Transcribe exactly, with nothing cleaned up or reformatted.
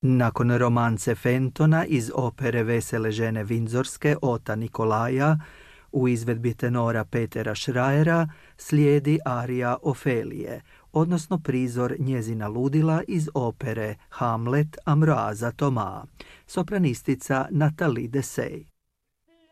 Nakon romance Fentona iz opere Vesele žene Vindzorske Ota Nikolaja u izvedbi tenora Petera Schreiera slijedi arija Ofelije, odnosno prizor njezina ludila iz opere Hamlet Ambroisa Thomas, sopranistica Nathalie Dessay.